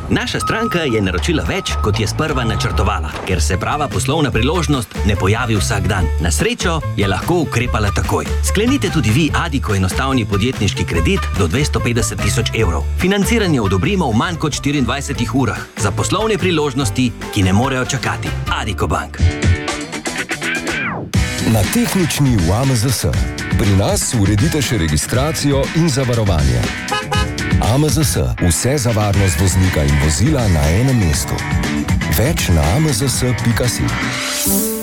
Naša stranka je naročila več, kot je sprva načrtovala, ker se prava poslovna priložnost ne pojavi vsak dan. Na srečo je lahko ukrepala takoj. Sklenite tudi vi Addiko enostavni podjetniški kredit do 250 tisoč evrov. Financiranje odobrimo v manj kot 24 urah. Za poslovne priložnosti, ki ne morejo čakati. Addiko Bank. Na tehnični v AMZS. Pri nas uredite še registracijo in zavarovanje. AMZS. Vse za varnost voznika in vozila na enem mestu. Več na amzs.si.